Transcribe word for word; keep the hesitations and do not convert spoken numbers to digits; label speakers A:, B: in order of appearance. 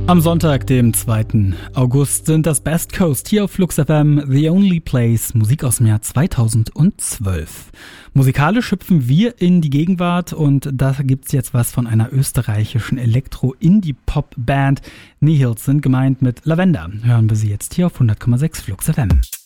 A: Am Sonntag, dem zweiten August, sind das Best Coast hier auf Flux F M, The Only Place, Musik aus dem Jahr zweitausendzwölf. Musikalisch hüpfen wir in die Gegenwart und da gibt's jetzt was von einer österreichischen Elektro-Indie-Pop-Band. Nihils sind gemeint mit Lavender. Hören wir sie jetzt hier auf hundert Komma sechs Flux F M.